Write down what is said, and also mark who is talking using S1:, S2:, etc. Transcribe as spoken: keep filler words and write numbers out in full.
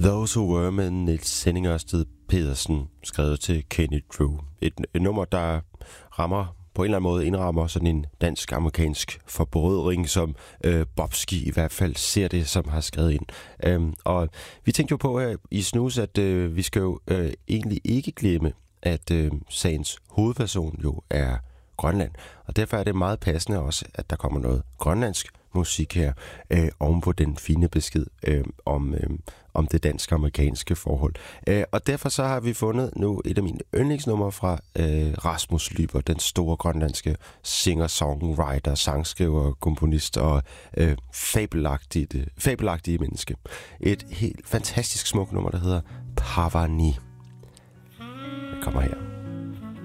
S1: Those Who Were med Niels Henning Ørsted Pedersen, skrevet til Kenny Drew. Et, et nummer, der rammer på en eller anden måde indrammer sådan en dansk-amerikansk forbrødring, som øh, Bobski i hvert fald ser det, som har skrevet ind. Øhm, og vi tænkte jo på her i Snus, at øh, vi skal jo øh, egentlig ikke glemme, at øh, sagens hovedperson jo er Grønland. Og derfor er det meget passende også, at der kommer noget grønlandsk musik her, øh, oven på den fine besked øh, om, øh, om det dansk-amerikanske forhold. Øh, og derfor så har vi fundet nu et af mine yndlingsnumre fra øh, Rasmus Lyber, den store grønlandske singer-songwriter, sangskriver, komponist og øh, fabelagtige, fabelagtige menneske. Et helt fantastisk smukt nummer, der hedder Pavani. Det kommer her.